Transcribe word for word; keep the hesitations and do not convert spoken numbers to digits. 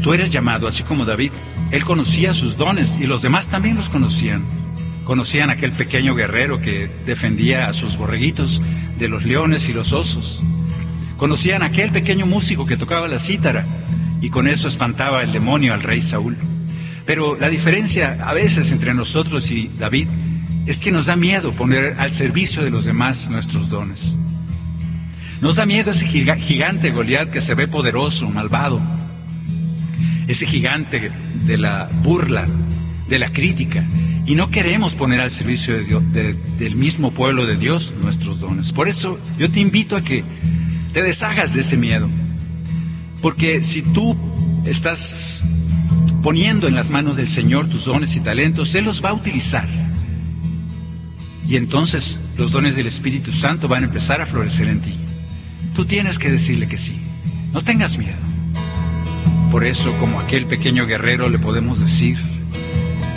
Tú eres llamado, así como David. Él conocía sus dones y los demás también los conocían. Conocían a aquel pequeño guerrero que defendía a sus borreguitos de los leones y los osos. Conocían a aquel pequeño músico que tocaba la cítara y con eso espantaba el demonio al rey Saúl. Pero la diferencia a veces entre nosotros y David es que nos da miedo poner al servicio de los demás nuestros dones. Nos da miedo ese gigante Goliat que se ve poderoso, malvado. Ese gigante de la burla, de la crítica. Y no queremos poner al servicio de Dios, de, del mismo pueblo de Dios nuestros dones. Por eso yo te invito a que te deshagas de ese miedo. Porque si tú estás poniendo en las manos del Señor tus dones y talentos, Él los va a utilizar. Y entonces los dones del Espíritu Santo van a empezar a florecer en ti. Tú tienes que decirle que sí. No tengas miedo. Por eso, como aquel pequeño guerrero, le podemos decir: